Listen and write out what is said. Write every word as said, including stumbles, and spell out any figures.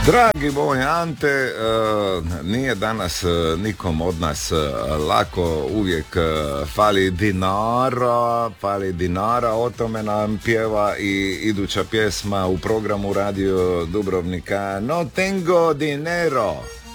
Dragi moj Ante, nije danas nikom od nas lako, uvijek fali dinara, fali dinara, o tome nam pjeva i iduća pjesma u programu Radio Dubrovnika. No tengo dinero.